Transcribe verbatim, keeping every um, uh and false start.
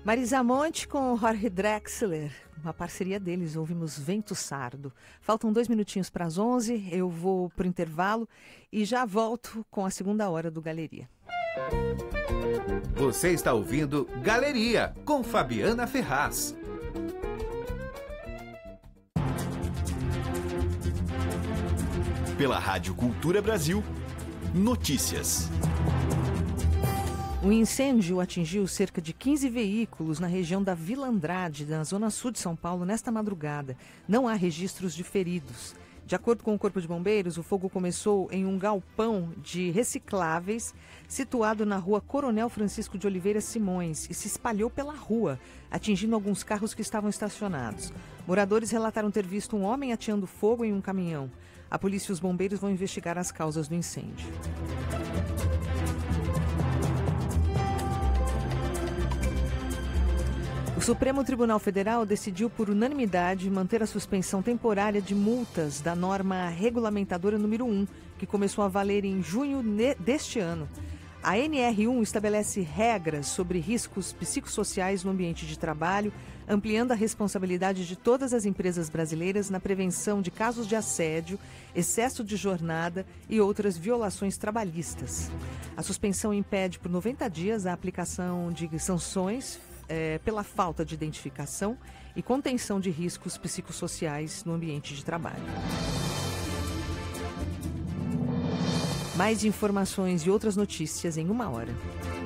Marisa Monte com Jorge Drexler, uma parceria deles, ouvimos Vento Sardo. Faltam dois minutinhos para as onze, eu vou para o intervalo e já volto com a segunda hora do Galeria. Você está ouvindo Galeria, com Fabiana Ferraz. Pela Rádio Cultura Brasil, notícias. Um incêndio atingiu cerca de quinze veículos na região da Vila Andrade, na zona sul de São Paulo, nesta madrugada. Não há registros de feridos. De acordo com o Corpo de Bombeiros, o fogo começou em um galpão de recicláveis situado na rua Coronel Francisco de Oliveira Simões e se espalhou pela rua, atingindo alguns carros que estavam estacionados. Moradores relataram ter visto um homem ateando fogo em um caminhão. A polícia e os bombeiros vão investigar as causas do incêndio. O Supremo Tribunal Federal decidiu por unanimidade manter a suspensão temporária de multas da norma regulamentadora número um, que começou a valer em junho deste ano. A N R um estabelece regras sobre riscos psicossociais no ambiente de trabalho, ampliando a responsabilidade de todas as empresas brasileiras na prevenção de casos de assédio, excesso de jornada e outras violações trabalhistas. A suspensão impede por noventa dias a aplicação de sanções É, pela falta de identificação e contenção de riscos psicossociais no ambiente de trabalho. Mais informações e outras notícias em uma hora.